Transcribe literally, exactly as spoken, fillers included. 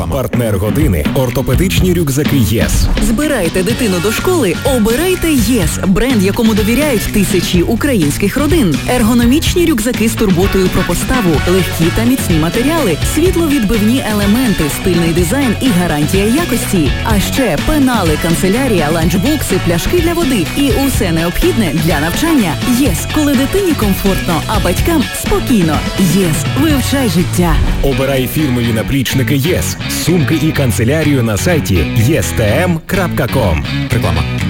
Партнер години – ортопедичні рюкзаки ЄС. Збирайте дитину до школи, обирайте ЄС, бренд, якому довіряють тисячі українських родин. Ергономічні рюкзаки з турботою про поставу, легкі та міцні матеріали, світловідбивні елементи, стильний дизайн і гарантія якості. А ще пенали, канцелярія, ланчбокси, пляшки для води і усе необхідне для навчання. ЄС, коли дитині комфортно, а батькам спокійно. ЄС, вивчай життя. Обирай фірмові наплічники ЄС, сумки і канцелярію на сайті єс те ем крапка ком. Реклама.